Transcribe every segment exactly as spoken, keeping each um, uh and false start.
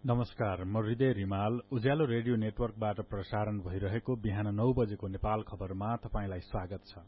नमस्कार, म हृदय रिमाल। उज्यालो रेडियो नेटवर्कबाट प्रसारण भइरहेको बिहान नौ बजेको नेपाल खबरमा तपाईंलाई स्वागत छ।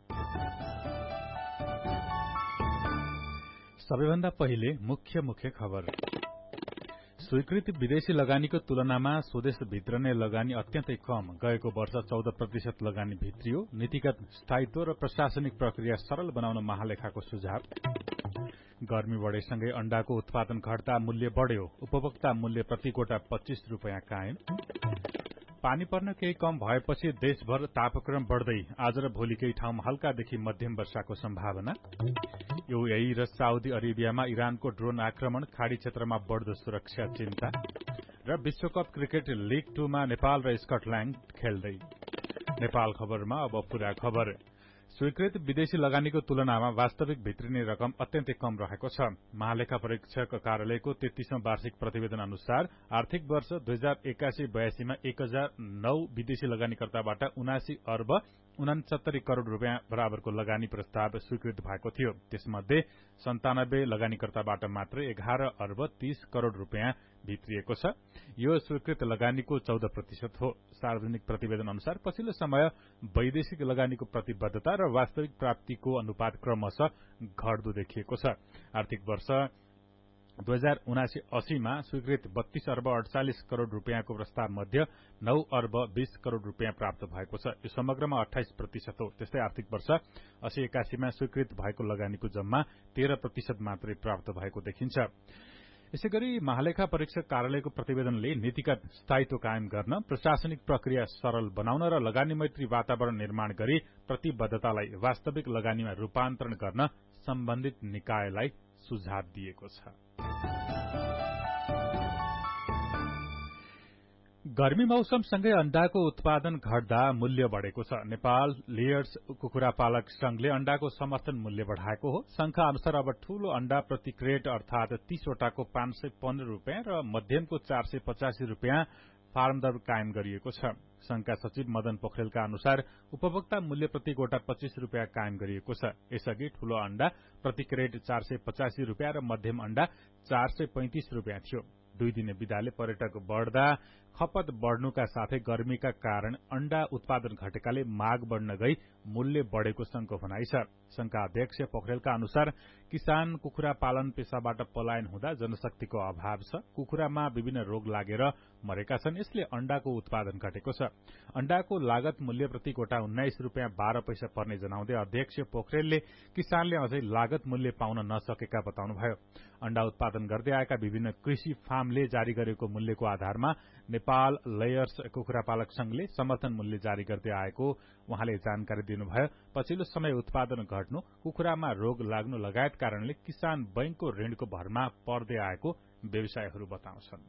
सबैभन्दा पहिले मुख्य मुख्य खबर। स्वीकृत विदेशी लगानीको तुलनामा स्वदेश भित्रने लगानी अत्यन्तै कम। गएको वर्ष चौध प्रतिशत लगानी भित्रियो। नीतिगत स्थायित्व र प्रशासनिक प्रक्रिया सरल बनाउन महालेखाको सुझाव। गर्मी बढेसँगै अण्डाको उत्पादन घट्दा मूल्य बढ्यो। उपभोक्ता मूल्य प्रति गोटा पच्चीस रुपियाँ कायम। पानी पर्न केही कम भएपछि देशभर तापक्रम बढ्दै। आज र भोलि केही ठाउँमा हल्कादेखि मध्यम वर्षाको सम्भावना। यूएई र साउदी अरेबियामा इरानको ड्रोन आक्रमण, खाड़ी क्षेत्रमा बढ्दो सुरक्षा चिन्ता। र विश्वकप क्रिकेट लीग टूमा नेपाल र स्कटल्याण्ड खेल्दै। नेपाल खबरमा अब पूरा खबर। स्वीकृत विदेशी लगानीको तुलनामा वास्तविक भित्रिने रकम अत्यन्तै कम रहेको छ। महालेखा परीक्षक कार्यालयको तेत्तीसौं वार्षिक प्रतिवेदन अनुसार आर्थिक वर्ष दुई हजार एकासी बयासीमा एक हजार नौ विदेशी लगानीकर्ताबाट उनासी अर्ब उनासत्तरी करोड़ रूपियाँ बराबरको लगानी प्रस्ताव स्वीकृत भएको थियो। त्यसमध्ये सन्तानब्बे लगानीकर्ताबाट मात्रै एघार अर्ब तीस करोड़ रूपियाँ भित्रिएको छ। यो स्वीकृत लगानीको चौध प्रतिशत हो। सार्वजनिक प्रतिवेदन अनुसार पछिल्लो समय वैदेशिक लगानीको प्रतिबद्धता र वास्तविक प्राप्तिको अनुपात क्रमशः घट्दो देखिएको छ। आर्थिक वर्ष दुई हजार उनासी अस्सीमा स्वीकृत बत्तीस अर्ब अडचालिस करोड़ रूपियाँको प्रस्ताव मध्ये नौ अर्ब बीस करोड़ रूपियाँ प्राप्त भएको छ। यो समग्रमा अठाइस प्रतिशत हो। त्यस्तै आर्थिक वर्ष अस्सी एकासीमा स्वीकृत भएको लगानीको जम्मा तेह्र प्रतिशत मात्रै प्राप्त भएको देखिन्छ। यसैगरी महालेखा परीक्षक कार्यालयको प्रतिवेदनले नीतिगत स्थायित्व कायम गर्न, प्रशासनिक प्रक्रिया सरल बनाउन र लगानी मैत्री वातावरण निर्माण गरी प्रतिबद्धतालाई वास्तविक लगानीमा रूपान्तरण गर्न सम्बन्धित निकायलाई सुझाव दिएको छ। गर्मी मौसमसँगै अण्डाको उत्पादन घट्दा मूल्य बढ़ेको छ। नेपाल लेयर्स कुखुरा पालक संघले अण्डाको समर्थन मूल्य बढ़ाएको हो। संघका अनुसार अब ठूलो अण्डा प्रति क्रेट अर्थात तीसवटाको पाँच सय पन्ध्र रूपियाँ र मध्यमको चार सय पचासी रूपियाँ फार्म दर कायम गरिएको छ। संघका सचिव मदन पोखरेलका अनुसार उपभोक्ता मूल्य प्रति गोटा पच्चीस रूपियाँ कायम गरिएको छ। यसअघि ठूलो अण्डा प्रति क्रेट चार सय पचासी रूपियाँ र मध्यम अण्डा चार सय पैंतिस रूपियाँ थियो। दुई दिने विदाले पर्यटक बढ़दा खपत बढ़नुका साथै गर्मीका कारण अण्डा उत्पादन घटेकाले माग बढ़न गई मूल्य बढ़ेको संघको भनाइ छ। संघका अध्यक्ष पोखरेलका अनुसार किसान कुखुरा पालन पेशाबाट पलायन हुँदा जनशक्तिको अभाव छ। कुखुरामा विभिन्न रोग लागेर मरेका छन्। यसले अण्डाको उत्पादन घटेको छ। अण्डाको लागत मूल्य प्रति गोटा उन्नाइस रूपियाँ बाह्र पैसा पर्ने जनाउँदै अध्यक्ष पोखरेलले किसानले अझै लागत मूल्य पाउन नसकेका बताउनुभयो। अण्डा उत्पादन गर्दै आएका विभिन्न कृषि फार्मले जारी गरेको मूल्यको आधारमा नेपाल लेयर्स कुखुरा पालक संघले समर्थन मूल्य जारी गर्दै आएको उहाँले जानकारी दिनुभयो। पछिल्लो समय उत्पादन घट्नु, कुखुरामा रोग लाग्नु लगायत कारणले किसान बैंकको ऋणको भरमा पर्दै आएको व्यवसायीहरू बताउँछन्।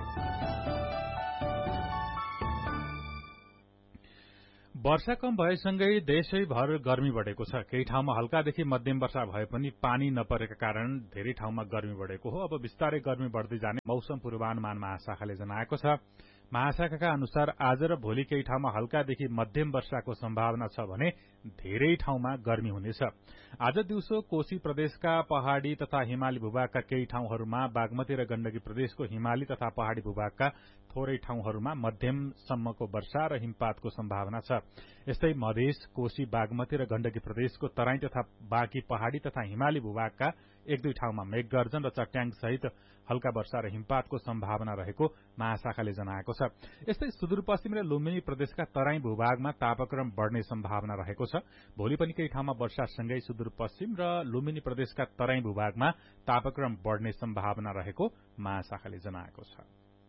वर्षा कम भएसँगै देशैभर गर्मी बढ़ेको छ। केही ठाउँमा हल्कादेखि मध्यम वर्षा भए पनि पानी नपरेका कारण धेरै ठाउँमा गर्मी बढ़ेको हो। अब बिस्तारै गर्मी बढ़दै जाने मौसम पूर्वानुमान महाशाखाले जनाएको छ। महाशाखाका अनुसार आज र भोलि केही ठाउँमा हल्कादेखि मध्यम वर्षाको सम्भावना छ भने धेरै ठाउँमा गर्मी हुनेछ। आज दिउँसो कोशी प्रदेशका पहाड़ी तथा हिमाली भूभागका केही ठाउँहरूमा, बागमती र गण्डकी प्रदेशको हिमाली तथा पहाड़ी भूभागका थोरै ठाउँहरूमा मध्यमसम्मको वर्षा र हिमपातको सम्भावना छ। यस्तै मधेस, कोशी, बागमती र गण्डकी प्रदेशको तराई तथा बाँकी पहाड़ी तथा हिमाली भूभागका एक दुई ठाउँमा मेघगर्जन र चट्याङ सहित हल्का वर्षा र हिमपातको सम्भावना रहेको महाशाखाले जनाएको छ। यस्तै सुदूरपश्चिम र लुम्बिनी प्रदेशका तराई भूभागमा तापक्रम बढ़ने सम्भावना रहेको छ। भोलि पनि केही ठाउँमा वर्षासँगै सुदूरपश्चिम र लुम्बिनी प्रदेशका तराई भूभागमा तापक्रम बढ़ने सम्भावना रहेको महाशाखाले जनाएको छ।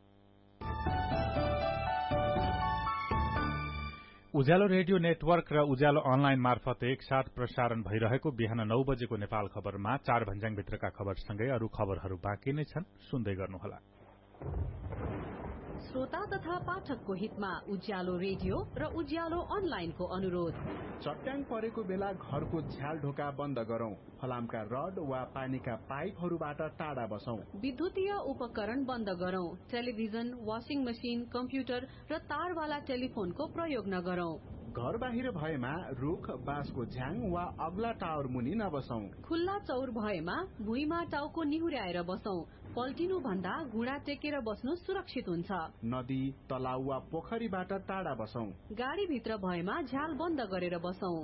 उज्यालो रेडियो नेटवर्क र उज्यालो अनलाइन मार्फत एकसाथ प्रसारण भइरहेको बिहान नौ बजेको नेपाल खबरमा चार भन्ज्याङभित्रका खबरसँगै अरू खबरहरू बाँकी नै छन्। सुन्दै गर्नुहोला। श्रोता तथा पाठकको हितमा उज्यालो रेडियो र उज्यालो अनलाइनको अनुरोध। चट्याङ परेको बेला घरको झ्याल ढोका बन्द गरौं। फलामका रड वा पानीका पाइपहरूबाट टाढा बसौं। विद्युतीय उपकरण बन्द गरौं। टेलिभिजन, वाशिङ मशिन, कम्प्युटर र तारवाला टेलिफोनको प्रयोग नगरौं। घर बाहिर भएमा रुख, बाँसको झ्याङ वा अग्ला टावर मुनि नबसौं। खुल्ला चौर भएमा भुइँमा टाउको निहुर्याएर बसौं। पल्टिनु भन्दा घुँडा टेकेर बस्नु सुरक्षित हुन्छ। नदी, तलाउ वा पोखरीबाट टाढा बसौं। गाडी भित्र भएमा झ्याल बन्द गरेर बसौं।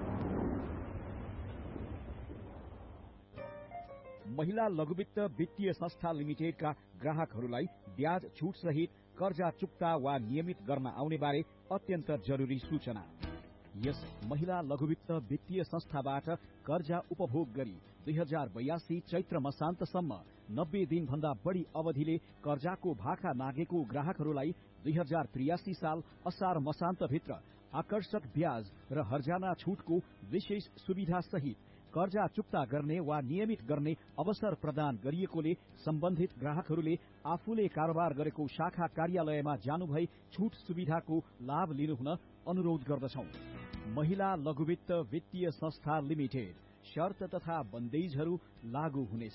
महिला लघुवित्त वित्तीय संस्था लिमिटेडका ग्राहकहरूलाई ब्याज छुट सहित कर्जा चुक्ता वा नियमित गर्न आउने बारे अत्यन्त जरुरी सूचना। यस महिला लघुवित्त वित्तीय संस्थाबाट कर्जा उपभोग गरी दुई हजार बयासी चैत्र मसान्तसम्म नब्बे दिन भन्दा बढ़ी अवधिले कर्जाको भाका नागेको ग्राहकहरूलाई दुई हजार त्रियासी साल असार मसान्तभित्र आकर्षक ब्याज र हर्जाना छुटको विशेष सुविधा सहित कर्जा चुक्ता गर्ने वा नियमित गर्ने अवसर प्रदान गरिएकोले सम्बन्धित ग्राहकहरूले आफूले कारोबार गरेको शाखा कार्यालयमा जानुभई छुट सुविधाको लाभ लिनुहुन अनुरोध गर्दछौं। महिला लघुवित्त वित्तीय संस्था लिमिटेड, शर्त तथा बन्देजहरू लागू हुनेछ।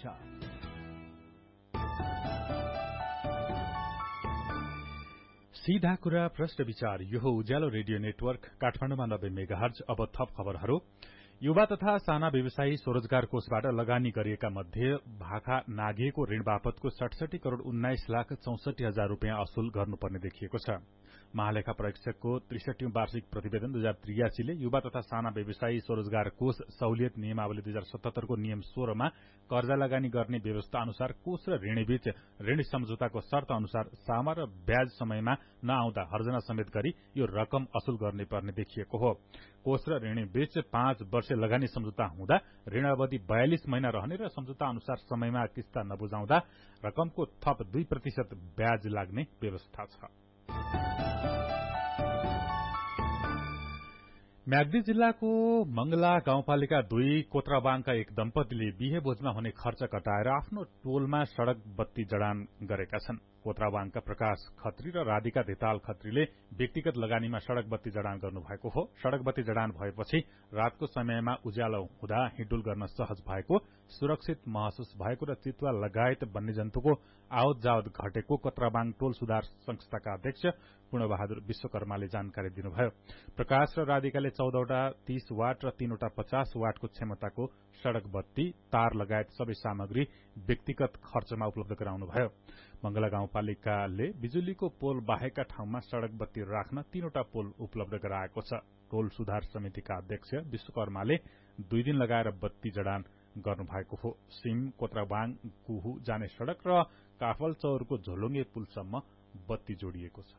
सीधा कुरा प्रश्न विचार, यो उज्यालो रेडियो नेटवर्क काठमाडौँमा नब्बे मेगाहर्ज। अब थप खबरहरू। युवा तथा साना व्यवसायी स्वरोजगार कोषबाट लगानी गरिएका मध्ये भाका नागिएको ऋण बापतको सडसठी करोड़ उन्नाइस लाख चौसठी हजार रूपियाँ असुल गर्नुपर्ने देखिएको छ। महालेखा परीक्षकको त्रिसठीौं वार्षिक प्रतिवेदन दुई हजार त्रियासीले युवा तथा साना व्यवसायी स्वरोजगार कोष सहुलियत नियमावली दुई हजार सतहत्तरको नियम सोह्रमा कर्जा लगानी गर्ने व्यवस्था अनुसार कोष र ऋणीबीच ऋण सम्झौताको शर्त अनुसार सामा र ब्याज समयमा नआउँदा हर्जना समेत गरी यो रकम असुल गर्ने पर्ने देखिएको हो। कोष र ऋणीबीच पाँच वर्ष लगानी सम्झौता हुँदा ऋण अवधि बयालिस महिना रहने र सम्झौता अनुसार समयमा किस्ता नबुझाउँदा रकमको थप दुई प्रतिशत ब्याज लाग्ने व्यवस्था छ। म्याग्दी जिल्लाको मंगला गाउँपालिका दुई कोत्राबाङका एक दम्पतिले बिहे भोजमा हुने खर्च कटाएर आफ्नो टोलमा सड़क बत्ती जडान गरेका छन्। कोत्राबाङका प्रकाश खत्री र राधिका धिताल खत्रीले व्यक्तिगत लगानीमा सड़क बत्ती जडान गर्नुभएको हो। सड़क बत्ती जडान भएपछि रातको समयमा उज्यालो हुँदा हिँडुल गर्न सहज भएको, सुरक्षित महसुस भएको र चितुवा लगायत वन्यजन्तुको आवत जावत घटेको कोत्राबाङ टोल सुधार संस्थाका अध्यक्ष पूर्णबहादुर विश्वकर्माले जानकारी दिनुभयो। प्रकाश र राधिकाले चौधवटा तीस वाट र तीनवटा पचास वाटको क्षमताको सड़क बत्ती, तार लगायत सबै सामग्री व्यक्तिगत खर्चमा उपलब्ध गराउनुभयो। मंगला गाउँपालिकाले बिजुलीको पोल बाहेकका ठाउँमा सड़क बत्ती राख्न तीनवटा पोल उपलब्ध गराएको छ। टोल सुधार समितिका अध्यक्ष विश्वकर्माले दुई दिन लगाएर बत्ती जडान गर्नुभएको हो। सिम कोत्राबाङ कुहु जाने सड़क र काफल चौरको झोलुङ्गे पुलसम्म बत्ती जोडिएको छ।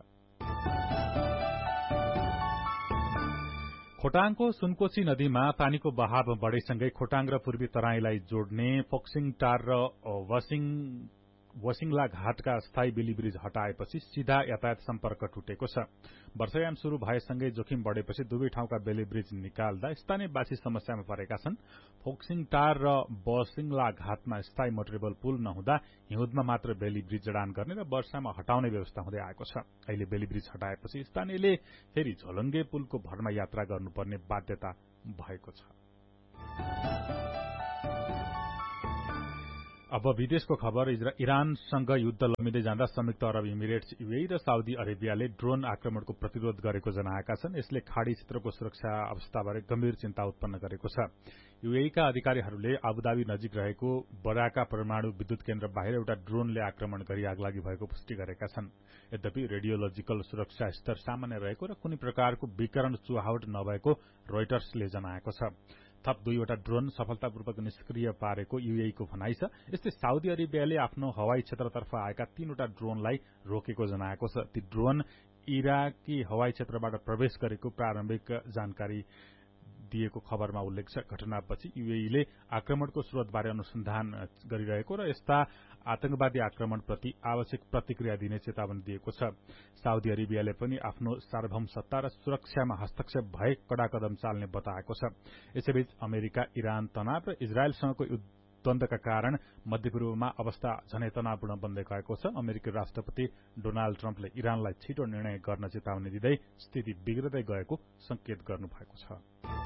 खोटाङको सुनकोशी नदीमा पानीको बहाव बढ़ेसँगै खोटाङ र पूर्वी तराईलाई जोड्ने फोक्सिङ टार र वसिङ वसिङला घाटका स्थायी बेली ब्रिज हटाएपछि सीधा यातायात सम्पर्क टुटेको छ। वर्षायाम शुरू भएसँगै जोखिम बढ़ेपछि दुवै ठाउँका बेली ब्रिज निकाल्दा स्थानीयवासी समस्यामा परेका छन्। फोक्सिङ टार र वसिङला घाटमा स्थायी मोटरेबल पुल नहुँदा हिउँदमा मात्र बेली ब्रिज जडान गर्ने र वर्षामा हटाउने व्यवस्था हुँदै आएको छ। अहिले बेली ब्रिज हटाएपछि स्थानीयले फेरि झोलुङ्गे पुलको भरमा यात्रा गर्नुपर्ने बाध्यता भएको छ। अब विदेशको खबर। इरानसँग युद्ध लम्बिँदै जाँदा संयुक्त अरब इमिरेट्स, यूएई र साउदी अरेबियाले ड्रोन आक्रमणको प्रतिरोध गरेको जनाएका छन्। यसले खाड़ी क्षेत्रको सुरक्षा अवस्थाबारे गम्भीर चिन्ता उत्पन्न गरेको छ। यूएईका अधिकारीहरूले अबुधाबी नजिक रहेको बराका परमाणु विद्युत केन्द्र बाहिर एउटा ड्रोनले आक्रमण गरी आगलागी भएको पुष्टि गरेका छन्। यद्यपि रेडियोलोजिकल सुरक्षा स्तर सामान्य रहेको र कुनै प्रकारको विकिरण चुहावट नभएको रोइटर्सले जनाएको छ। थप दुईवटा ड्रोन सफलतापूर्वक निष्क्रिय पारेको यूएईको भनाइ छ। यस्तै साउदी अरेबियाले आफ्नो हवाई क्षेत्रतर्फ आएका तीनवटा ड्रोनलाई रोकेको जनाएको छ। ती ड्रोन इराकी हवाई क्षेत्रबाट प्रवेश गरेको प्रारम्भिक जानकारी दिएको खबरमा उल्लेख छ। घटनापछि यूएईले आक्रमणको स्रोतबारे अनुसन्धान गरिरहेको र यस्ता आतंकवादी आक्रमणप्रति आवश्यक प्रतिक्रिया दिने चेतावनी दिएको छ। साउदी अरेबियाले पनि आफ्नो सार्वभौमसत्ता र सुरक्षामा हस्तक्षेप भए कड़ा कदम चाल्ने बताएको छ। यसैबीच अमेरिका इरान तनाव र इजरायलसँगको द्वन्द्वका कारण मध्यपूर्वमा अवस्था झनै तनावपूर्ण बन्दै गएको छ। अमेरिकी राष्ट्रपति डोनाल्ड ट्रम्पले इरानलाई छिटो निर्णय गर्न चेतावनी दिँदै स्थिति बिग्रदै गएको संकेत गर्नुभएको छ।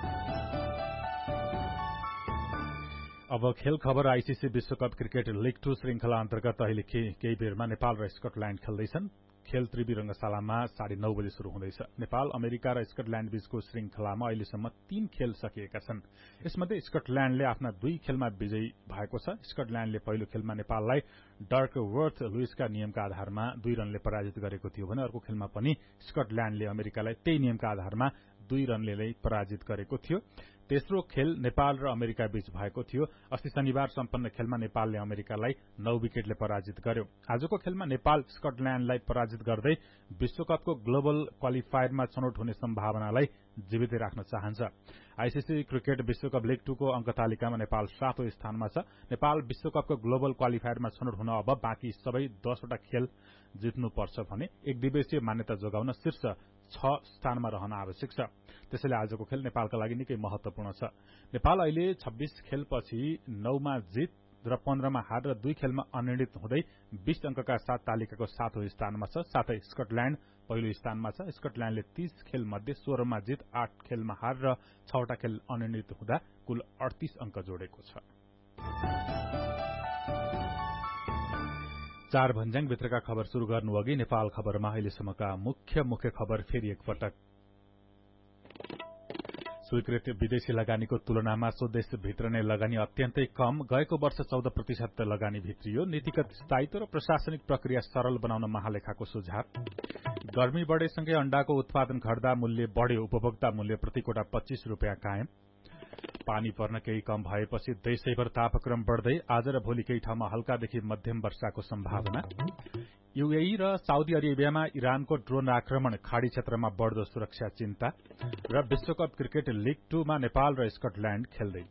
अब खेल खबर। आईसीसी विश्वकप क्रिकेट लीग टू श्रृंखला अन्तर्गत अहिले केही बेरमा नेपाल र स्कटल्याण्ड खेल्दैछन्। खेल त्रिवी रंगशालामा साढे नौ बजे शुरू हुँदैछ। नेपाल, अमेरिका र स्कटल्याण्ड बीचको श्रृंखलामा अहिलेसम्म तीन खेल सकिएका छन्। यसमध्ये स्कटल्याण्डले आफ्ना दुई खेलमा विजयी भएको छ। स्कटल्याण्डले पहिलो खेलमा नेपाललाई डर्क वर्थ लुइसका नियमका आधारमा दुई रनले पराजित गरेको थियो भने अर्को खेलमा पनि स्कटल्याण्डले अमेरिकालाई त्यही नियमका आधारमा दुई रनले पराजित गरेको थियो। तेस्रो खेल नेपाल र अमेरिका बीच भएको थियो। अस्ति शनिबार सम्पन्न खेलमा नेपालले अमेरिकालाई नौ विकेटले पराजित गर्यो। आजको खेलमा नेपाल स्कटल्याण्डलाई पराजित गर्दै विश्वकपको ग्लोबल क्वालिफायरमा छनौट हुने सम्भावनालाई जीवितै राख्न चाहन्छ। आईसीसी क्रिकेट विश्वकप लीग टू को अंक तालिकामा नेपाल सातौं स्थानमा छ। नेपाल विश्वकपको ग्लोबल क्वालिफायरमा छनौट हुन अब बाँकी सबै दसवटा खेल जित्नुपर्छ भने एक दिवसीय मान्यता जोगाउन शीर्ष छ स्थानमा रहन आवश्यक छ। त्यसैले आजको खेल नेपालका लागि निकै महत्वपूर्ण छ। नेपाल अहिले छब्बीस खेलपछि नौमा जित र पन्ध्रमा हार र दुई खेलमा अनिर्णित हुँदै बीस अंकका साथ तालिकाको सातौं स्थानमा छ। साथै स्कटल्याण्ड पहिलो स्थानमा छ। स्कटल्याण्डले तीस खेल मध्ये सोह्रमा जित, आठ खेलमा हार र छवटा खेल अनिर्णित हुँदा कुल अडतीस अंक जोडेको छ। चार भन्ज्याङ भित्रका खबर शुरू गर्नु अघि नेपाल खबरमा अहिलेसम्मका मुख्य मुख्य खबर फेरि एकपटक। स्वीकृत विदेशी लगानीको तुलनामा स्वदेश भित्र नै लगानी अत्यन्तै कम। गएको वर्ष चौध प्रतिशत लगानी भित्रियो। नीतिगत स्थायित्व र प्रशासनिक प्रक्रिया सरल बनाउन महालेखाको सुझाव। गर्मी बढेसँगै अण्डाको उत्पादन घट्दा मूल्य बढ्यो। उपभोक्ता मूल्य प्रति कोटा पच्चीस रूपियाँ कायम। पानी पर्न केही कम भएपछि देशैभर तापक्रम बढ्दै आज र भोलि केही ठाउँमा हल्कादेखि मध्यम वर्षाको सम्भावना। यूएई र साउदी अरेबियामा इरानको ड्रोन आक्रमण, खाड़ी क्षेत्रमा बढ्दो सुरक्षा चिन्ता र विश्वकप क्रिकेट लीग टूमा नेपाल र स्कटल्याण्ड खेल्दै।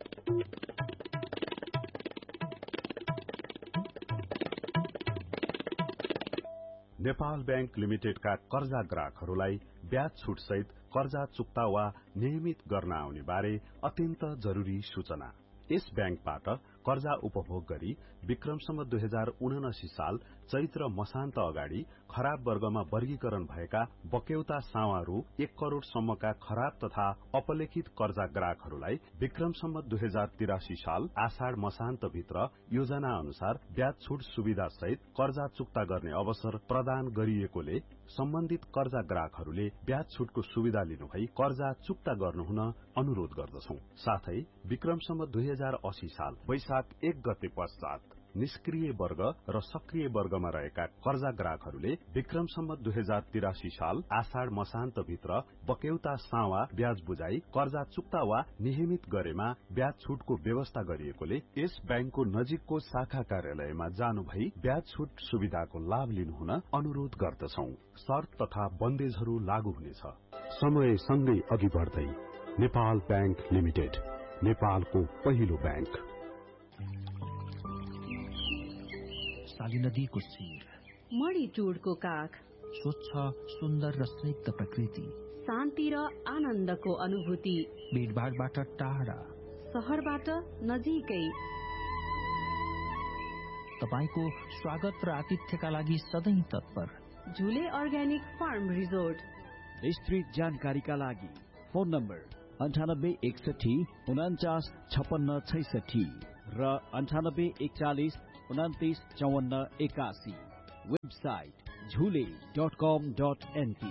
नेपाल बैंक लिमिटेडका कर्जा ग्राहकहरूलाई ब्याज छुटसहित कर्जा चुक्ता वा नियमित गर्न आउने बारे अत्यन्त जरूरी सूचना। यस बैंकबाट कर्जा उपभोग गरी विक्रमसम्म दुई हजार उनासी साल चैत्र मसान्त अगाडि खराब वर्गमा वर्गीकरण भएका बक्यौता सावा रु एक करोड़ सम्मका खराब तथा अपलेखित कर्जा ग्राहकहरूलाई विक्रमसम्म दुई हजार तिरासी साल आषाढ़ मसान्त भित्र योजना अनुसार ब्याज छुट सुविधा सहित कर्जा चुक्ता गर्ने अवसर प्रदान गरिएकोले सम्बन्धित कर्जा ग्राहकहरूले ब्याज छुटको सुविधा लिनुभई कर्जा चुक्ता गर्नुहुन अनुरोध गर्दछौ। साथै विक्रमसम्म दुई हजार अस्सी साल वैशाख एक गते पश्चात निष्क्रिय वर्ग र सक्रिय वर्गमा रहेका कर्जा ग्राहकहरूले विक्रमसम्म दुई हजार तिरासी साल आषाढ़ मसान्त भित्र बक्यौता सावा ब्याज बुझाई कर्जा चुक्ता वा नियमित गरेमा ब्याज छुटको व्यवस्था गरिएकोले यस बैंकको नजिकको शाखा कार्यालयमा जानु भई ब्याज छुट सुविधाको लाभ लिनुहुन अनुरोध गर्दछौ। शर्त तथा बन्देजहरू लागू हुनेछ। समय सँगै अघि बढ्दै नेपाल बैंक लिमिटेड, नेपालको पहिलो बैंक। साली नदीको शिर, मणि टुडको काख, स्वच्छ सुन्दर र स्निग्ध प्रकृति, शान्ति र आनन्दको अनुभूति, भीडभाडबाट टाढा, शहरबाट नजिकै। तपाईको स्वागत र आतिथ्यका लागि सधैँ तत्पर। झुले अर्ग्यानिक फार्म रिजोर्ट। विस्तृत जानकारीका लागि फोन नम्बर अन्ठानब्बे एकसठी उनाचास छपन्न छैसठी र अन्ठानब्बे एकचालिस उनातिस चौवन्न एकासी। वेबसाइट झुले डट कम डट एनपी।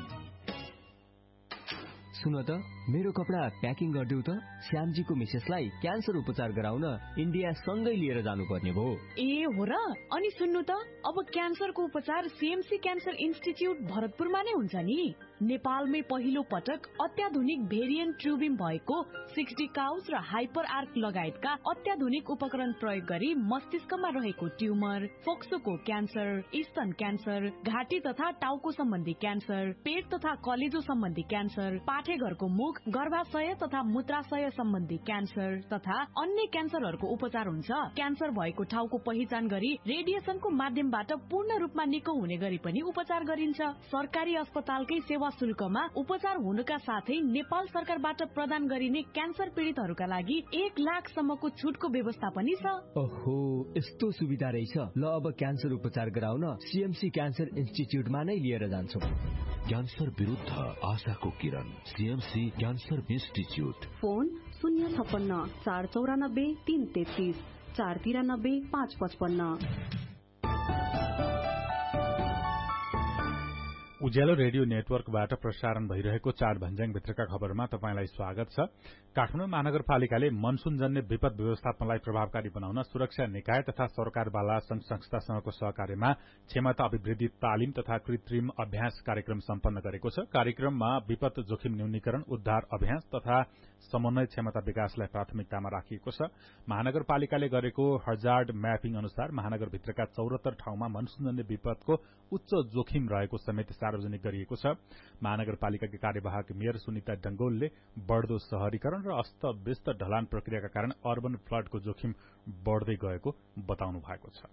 सुन त, मेरो कपडा प्याकिङ गरिदेऊ त। श्यामजीको मिसेसलाई क्यान्सर उपचार गराउन इन्डिया सँगै लिएर जानुपर्ने भयो। ए हो र? अनि सुन्नु त, अब क्यान्सरको उपचार सीएमसी क्यान्सर इन्स्टिच्युट भरतपुरमा नै हुन्छ नि। नेपालमै पहिलो पटक अत्याधुनिक भेरिएन्ट ट्युबिम भएको सिक्सटी काउस र हाइपर आर्क लगायतका अत्याधुनिक उपकरण प्रयोग गरी मस्तिष्कमा रहेको ट्युमर, फोक्सोको क्यान्सर, स्तन क्यान्सर, घाँटी तथा टाउको सम्बन्धी क्यान्सर, पेट तथा कलेजो सम्बन्धी क्यान्सर, पाठेघरको मुख, गर्भाशय तथा मूत्राशय सम्बन्धी क्यान्सर तथा अन्य क्यान्सरहरूको उपचार हुन्छ। क्यान्सर भएको ठाउँको पहिचान गरी रेडिएसनको माध्यमबाट पूर्ण रूपमा निको हुने गरी पनि उपचार गरिन्छ। सरकारी अस्पतालकै सेवा शुल्कमा उपचार हुनुका साथै नेपाल सरकारबाट प्रदान गरिने क्यान्सर पीड़ितहरूका लागि एक लाख सम्मको छुटको व्यवस्था पनि छ। ओहो, यस्तो सुविधा रहेछ। ल, अब क्यान्सर उपचार गराउन सीएमसी क्यान्सर इन्स्टिच्युटमा नै लिएर जान्छौ। क्यान्सर विरुद्ध आशाको किरण, सीएमसी क्यान्सर इन्स्टिच्युट। फोन शून्य छप्पन्न चार चौरानब्बे तीन तेत्तीस चार तिरानब्बे पाँच पचपन्न। उज्यालो रेडियो नेटवर्कबाट प्रसारण भइरहेको चार भन्ज्याङ भित्रका खबरमा तपाईंलाई स्वागत छ। काठमाडौँ महानगरपालिकाले मनसूनजन्य विपद व्यवस्थापनलाई प्रभावकारी बनाउन सुरक्षा निकाय तथा सरकारवाला संघ संस्थासँगको सहकार्यमा क्षमता अभिवृद्धि तालिम तथा कृत्रिम अभ्यास कार्यक्रम सम्पन्न गरेको छ। कार्यक्रममा विपद जोखिम न्यूनीकरण, उद्धार अभ्यास तथा समन्वय क्षमता विकासलाई प्राथमिकतामा राखिएको छ। महानगरपालिकाले गरेको हजार्ड म्यापिङ अनुसार महानगरभित्रका चौरात्तर ठाउँमा मनसूनजन्य विपदको उच्च जोखिम रहेको समेत सार्वजनिक गरिएको छ। महानगरपालिकाकी कार्यवाहक मेयर सुनिता डंगोलले बढ़दो शहरीकरण र अस्तव्यस्त ढलान प्रक्रियाका कारण अर्बन फ्लडको जोखिम बढ़दै गएको बताउनु भएको छ।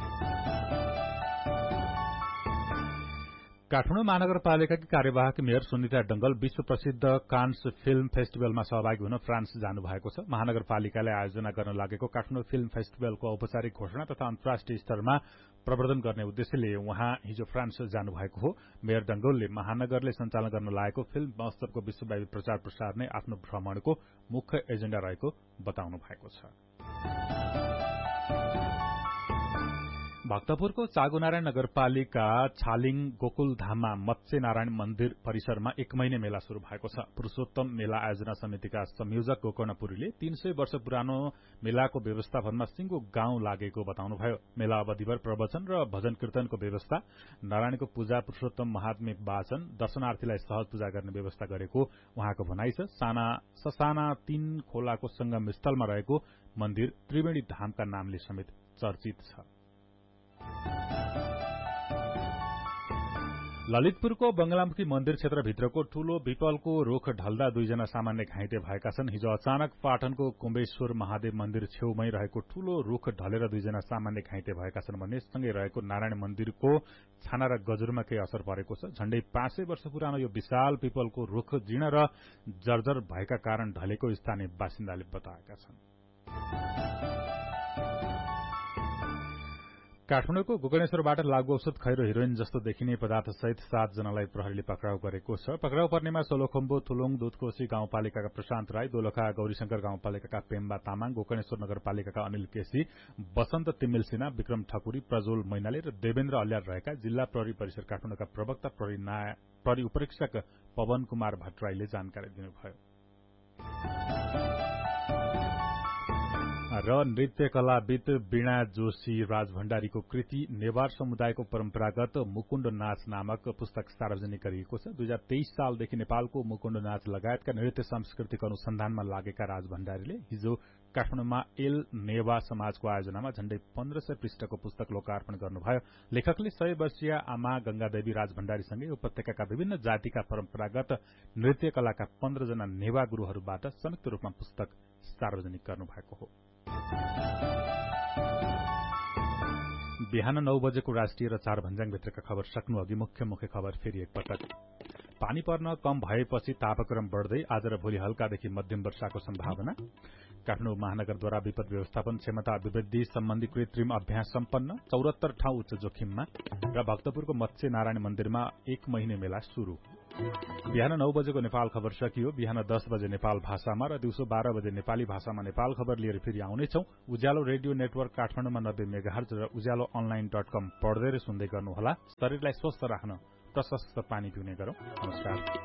काठमाडौँ महानगरपालिकाकी कार्यवाहक मेयर सुनिता डंगल विश्व प्रसिद्ध कान्स फिल्म फेस्टिभलमा सहभागी हुन फ्रान्स जानुभएको छ। महानगरपालिकाले आयोजना गर्न लागेको काठमाडौँ फिल्म फेस्टिभलको औपचारिक घोषणा तथा अन्तर्राष्ट्रिय स्तरमा प्रवर्धन गर्ने उद्देश्यले उहाँ हिजो फ्रान्स जानुभएको हो। मेयर डंगोलले महानगरले सञ्चालन गर्न लागेको फिल्म महोत्सवको विश्वव्यापी प्रचार प्रसार नै आफ्नो भ्रमणको मुख्य एजेण्डा रहेको बताउनु भएको छ। भक्तपुरको चागुनारायण नगरपालिका छालिङ गोकुलधाममा मत्स्य नारायण मन्दिर परिसरमा एक महिने मेला शुरू भएको छ। पुरूषोत्तम मेला आयोजना समितिका संयोजक गोकर्णपुरीले तीन सय वर्ष पुरानो मेलाको व्यवस्थापनमा सिंगो गाउँ लागेको बताउनुभयो। मेला अवधिभर प्रवचन र भजन कीर्तनको व्यवस्था, नारायणको पूजा, पुरूषोत्तम महात्म्य वाचन, दर्शनार्थीलाई सहज पूजा गर्ने व्यवस्था गरेको उहाँको भनाइ छ। साना ससाना तीन खोलाको संगम स्थलमा रहेको मन्दिर त्रिवेणी धामका नामले समेत चर्चित छ। ललितपुरको बंगलामुखी मन्दिर क्षेत्रभित्रको ठूलो विपलको रूख ढल्दा दुईजना सामान्य घाइते भएका छन्। हिजो अचानक पाटनको कुम्बेश्वर महादेव मन्दिर छेउमै रहेको ठूलो रूख ढलेर दुईजना सामान्य घाइते भएका छन् भने सँगै रहेको नारायण मन्दिरको छाना र गजुरमा केही असर परेको छ। झण्डै पाँच सय वर्ष पुरानो यो विशाल पिपलको रूख जीर्ण र जर्जर भएका कारण ढलेको स्थानीय बासिन्दाले बताएका छन्। काठमाडौँको गोकर्णेश्वरबाट लागू औषध खैरो हिरोइन जस्तो देखिने पदार्थ सहित सात जनालाई प्रहरीले पक्राउ गरेको छ। पक्राउ पर्नेमा सोलुखुम्बु, थुलुङ, दुधकोशी गाउँपालिकाका प्रशान्त राई, दोलखा गौरीशंकर गाउँपालिकाका पेम्बा तामाङ, गोकर्णेश्वर नगरपालिकाका अनिल केसी, बसन्त तिमिल सिन्हा, विक्रम ठकुरी, प्रज्वल मैनाली र देवेन्द्र अल्यार रहेका जिल्ला प्रहरी परिसर काठमाडौँका प्रवक्ता प्रहरी, प्रहरी उपरीक्षक पवन कुमार भट्टराईले जानकारी दिनुभयो। र नृत्य कलाविद वीणा जोशी राजभण्डारीको कृति नेवार समुदायको परम्परागत मुकुण्ड नाच नामक पुस्तक सार्वजनिक गरिएको छ। दुई हजार तेइस सालदेखि नेपालको मुकुण्ड नाच लगायतका नृत्य सांस्कृतिक अनुसन्धानमा लागेका राजभण्डारीले हिजो काठमाडौँमा एल नेवा समाजको आयोजनामा झण्डै पन्ध्र सय पृष्ठको पुस्तक लोकार्पण गर्नुभयो। लेखकले सय वर्षीय आमा गंगादेवी राजभण्डारीसँगै उपत्यकाका विभिन्न जातिका परम्परागत नृत्य कलाका पन्ध्र जना नेवा गुरूहरूबाट संयुक्त रूपमा पुस्तक सार्वजनिक गर्नुभएको हो। बिहान नौ बजेको राष्ट्रिय र चार भन्ज्याङ भित्रका खबर सक्नु अघि मुख्य मुख्य खबर फेरि एकपटक। पानी पर्न कम भएपछि तापक्रम बढ्दै आज र भोलि हल्कादेखि मध्यम वर्षाको सम्भावना। काठमाडौँ महानगरद्वारा विपद व्यवस्थापन क्षमता अभिवृद्धि सम्बन्धी कृत्रिम अभ्यास सम्पन्न। चौरात्तर ठाउँ उच्च जोखिममा र भक्तपुरको मत्स्य नारायण मन्दिरमा एक महिने मेला शुरू। बिहान नौ बजेको नेपाल खबर सकियो। बिहान दस बजे नेपाल भाषामा र दिउँसो बाह्र बजे नेपाली भाषामा नेपाल खबर लिएर फेरि आउनेछौ। उज्यालो रेडियो नेटवर्क काठमाडौँमा नब्बे मेगाहर्ज र उज्यालो अनलाइन डट कम पढ्दै र सुन्दै गर्नुहोला। शरीरलाई स्वस्थ राख्न प्रशस्त पानी पिउने गरौं। नमस्कार।